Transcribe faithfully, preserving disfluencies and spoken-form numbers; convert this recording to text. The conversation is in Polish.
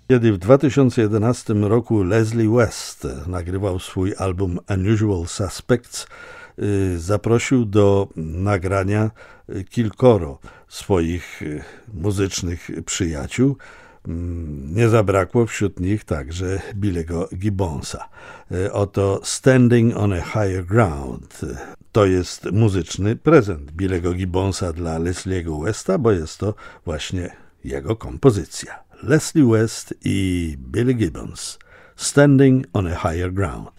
Kiedy w dwa tysiące jedenastym roku Leslie West nagrywał swój album Unusual Suspects, zaprosił do nagrania kilkoro swoich muzycznych przyjaciół. Nie zabrakło wśród nich także Billego Gibbonsa. Oto Standing on a Higher Ground to jest muzyczny prezent Billego Gibbonsa dla Leslie'ego Westa, bo jest to właśnie jego kompozycja. Leslie West i Billy Gibbons, Standing on a Higher Ground.